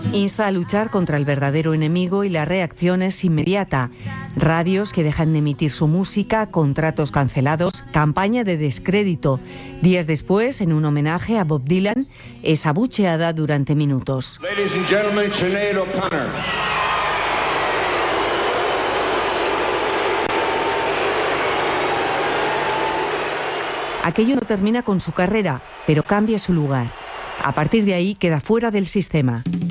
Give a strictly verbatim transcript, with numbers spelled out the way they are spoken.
Insta a luchar contra el verdadero enemigo y la reacción es inmediata. Radios que dejan de emitir su música, contratos cancelados, campaña de descrédito. Días después, en un homenaje a Bob Dylan, es abucheada durante minutos. Ladies and gentlemen, Sinead O'Connor. Aquello no termina con su carrera, pero cambia su lugar. A partir de ahí queda fuera del sistema.